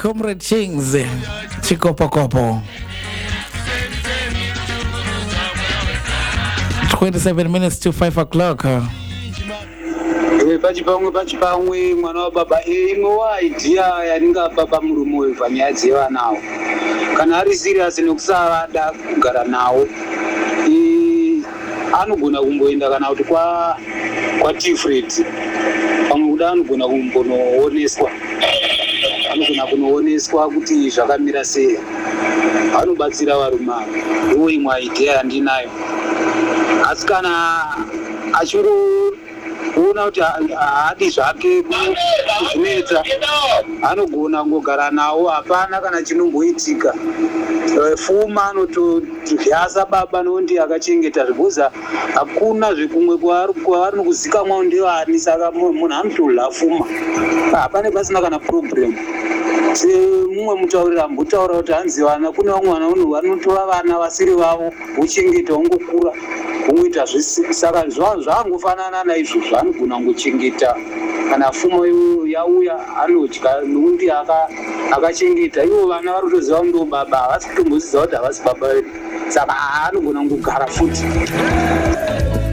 Comrade Chings Chikopokopo. 27 minutes to 5 o'clock. Pachipamwe mwana wa baba imwe wa idea yaringa baba murumo wevanyadzi vanawo kana ari serious nekusavada kugara nawo anogona kumboenda kana kuti kwa Tifred pamwe kuda anogona kunooneswa kuti zvakamira sei anobatsira varume iwo imwe idea yandinayo asi kana achiona kuti haadi zvake kuzvinetsa anogona kungogara nawo hapana kana chinomboitika fuma anotodyasa baba nokuti akachengeta zvikuza hakuna zvekumwe kwavari nokuzikamwa ndevani saka munhu anotodla fuma hapane pasina kana problem semumwe mutaurira ambotaura kuti hanzi vana kune vamwe vana vanotora vana vasiri vavo vochengeta vongokura voita zvisi saka zvaangofanana naizvozvo anogona kungochengeta kana fumo yauya anodya nokuti akachengeta ivo vana vari kutoziva ndo baba havasi kutomboziva kuti havasi baba vedu saka anogona kungogara futi